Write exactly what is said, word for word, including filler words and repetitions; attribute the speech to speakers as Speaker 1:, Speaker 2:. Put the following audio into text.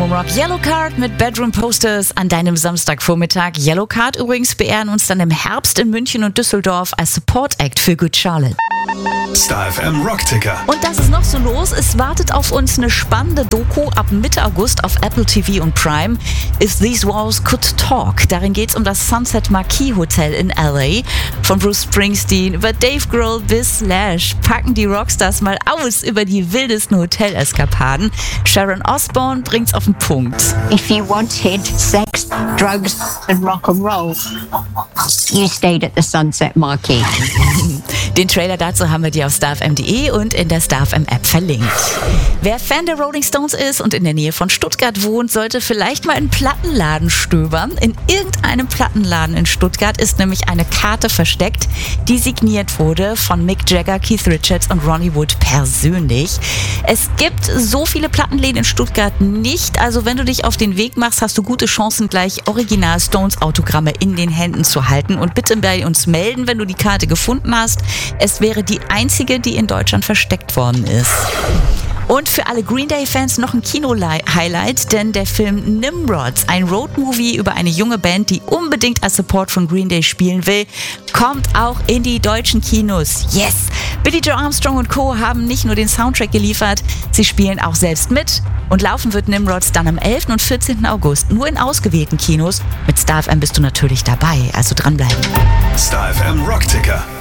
Speaker 1: FM Rock Yellowcard mit Bedroom Posters an deinem Samstagvormittag. Yellowcard übrigens beehren uns dann im Herbst in München und Düsseldorf als Support Act für Good Charlotte.
Speaker 2: Star F M Rockticker.
Speaker 1: Und das ist noch so los. Es wartet auf uns eine spannende Doku ab Mitte August auf Apple T V und Prime. If These Walls Could Talk. Darin geht es um das Sunset Marquis Hotel in L A. Von Bruce Springsteen über Dave Grohl bis Slash packen die Rockstars mal aus über die wildesten Hoteleskapaden. Sharon Osbourne bringt's auf den Punkt.
Speaker 3: If you wanted sex, drugs and rock and roll, you stayed at the Sunset Marquis.
Speaker 1: Den Trailer dazu haben wir dir auf star f m punkt d e und in der Star F M App verlinkt. Wer Fan der Rolling Stones ist und in der Nähe von Stuttgart wohnt, sollte vielleicht mal in Plattenladen stöbern. In irgendeinem Plattenladen in Stuttgart ist nämlich eine Karte versteckt, die signiert wurde von Mick Jagger, Keith Richards und Ronnie Wood persönlich. Es gibt so viele Plattenläden in Stuttgart nicht, also wenn du dich auf den Weg machst, hast du gute Chancen, gleich Original Stones Autogramme in den Händen zu halten. Und bitte bei uns melden, wenn du die Karte gefunden hast. Es wäre die einzige, die in Deutschland versteckt worden ist. Und für alle Green Day-Fans noch ein Kino-Highlight, denn der Film Nimrods, ein Roadmovie über eine junge Band, die unbedingt als Support von Green Day spielen will, kommt auch in die deutschen Kinos. Yes! Billie Joe Armstrong und Co. haben nicht nur den Soundtrack geliefert, sie spielen auch selbst mit. Und laufen wird Nimrods dann am elften und vierzehnten August nur in ausgewählten Kinos. Mit Star F M bist du natürlich dabei, also dranbleiben.
Speaker 2: Star F M Rockticker.